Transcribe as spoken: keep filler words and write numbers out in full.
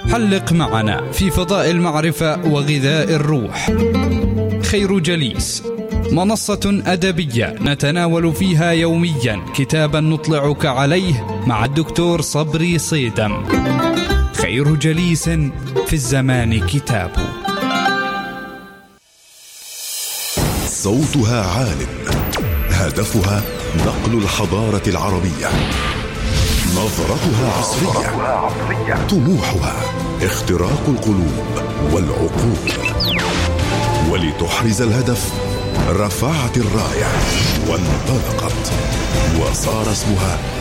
حلق معنا في فضاء المعرفة وغذاء الروح. خير جليس، منصة أدبية نتناول فيها يوميا كتابا نطلعك عليه مع الدكتور صبري صيدم. خير جليس في الزمان كتاب. صوتها عال، هدفها نقل الحضارة العربية، نظرتها عصرية، طموحها اختراق القلوب والعقول. ولتحرز الهدف رفعت الراية وانطلقت، وصار اسمها